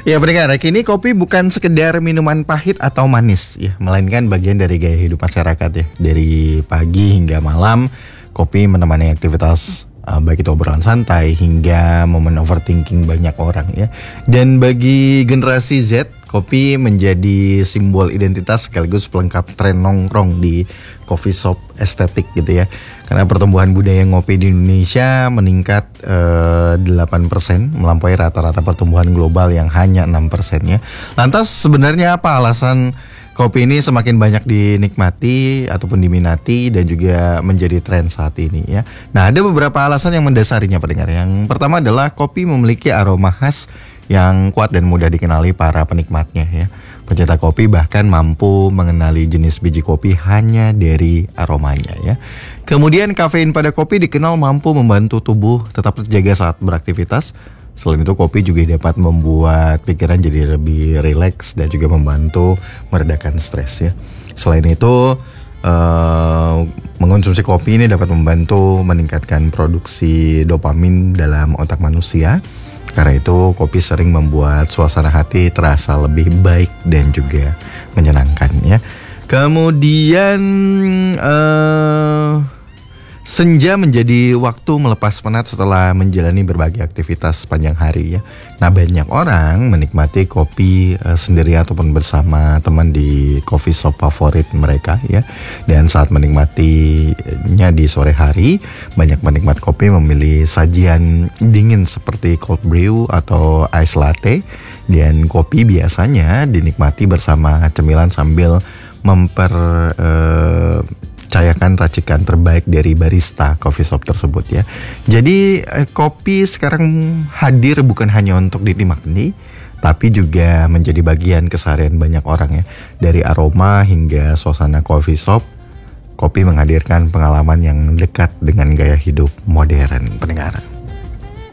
Ya pendengar, kini kopi bukan sekedar minuman pahit atau manis ya, melainkan bagian dari gaya hidup masyarakat ya. Dari pagi hingga malam, kopi menemani aktivitas baik itu obrolan santai hingga momen overthinking banyak orang ya. Dan bagi generasi Z, kopi menjadi simbol identitas sekaligus pelengkap tren nongkrong di coffee shop estetik gitu ya. Karena pertumbuhan budaya ngopi di Indonesia meningkat 8%, melampaui rata-rata pertumbuhan global yang hanya 6% ya. Lantas sebenarnya apa alasan kopi ini semakin banyak dinikmati ataupun diminati dan juga menjadi tren saat ini ya. Nah, ada beberapa alasan yang mendasarinya pendengar. Yang pertama adalah kopi memiliki aroma khas yang kuat dan mudah dikenali para penikmatnya ya. Pencetak kopi bahkan mampu mengenali jenis biji kopi hanya dari aromanya ya. Kemudian kafein pada kopi dikenal mampu membantu tubuh tetap terjaga saat beraktivitas. Selain itu kopi juga dapat membuat pikiran jadi lebih rileks dan juga membantu meredakan stres ya. Selain itu mengonsumsi kopi ini dapat membantu meningkatkan produksi dopamin dalam otak manusia. Karena itu kopi sering membuat suasana hati terasa lebih baik dan juga menyenangkan ya. Kemudian senja menjadi waktu melepas penat setelah menjalani berbagai aktivitas sepanjang hari ya. Nah, banyak orang menikmati kopi sendiri ataupun bersama teman di coffee shop favorit mereka ya. Dan saat menikmatinya di sore hari, banyak penikmat kopi memilih sajian dingin seperti cold brew atau ice latte. Dan kopi biasanya dinikmati bersama cemilan sambil cayakan racikan terbaik dari barista coffee shop tersebut ya. Jadi kopi sekarang hadir bukan hanya untuk dinikmati, tapi juga menjadi bagian keseharian banyak orang ya. Dari aroma hingga suasana coffee shop, kopi menghadirkan pengalaman yang dekat dengan gaya hidup modern pendengar.